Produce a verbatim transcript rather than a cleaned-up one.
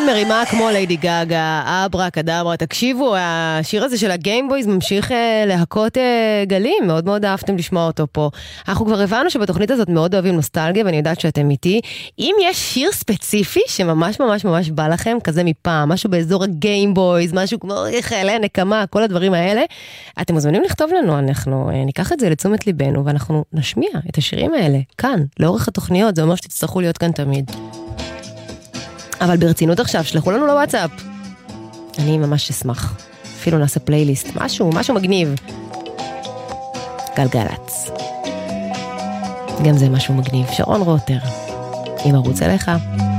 כן, מרימה כמו ליידי גאגה, אברה קדברה, תקשיבו, השיר הזה של הגיימבויז ממשיך להקות גלים, מאוד מאוד אהבתם לשמוע אותו פה. אנחנו כבר הבנו שבתוכנית הזאת מאוד אוהבים נוסטלגיה, ואני יודעת שאתם איתי. אם יש שיר ספציפי שממש ממש ממש בא לכם, כזה מפעם, משהו באזור הגיימבויז, משהו כמו חיילי הנקמה, כל הדברים האלה, אתם מוזמנים לכתוב לנו, אנחנו ניקח את זה לתשומת ליבנו, ואנחנו נשמיע את השירים האלה, כאן, לאורך התוכניות, זה אומר שתצטרכו להיות כאן תמיד. אבל ברצינות עכשיו, שלחו לנו לוואטסאפ. אני ממש אשמח. אפילו נעשה פלייליסט, משהו, משהו מגניב. גלגלץ. גם זה משהו מגניב. שרון רוטר. עם ערוץ אליך.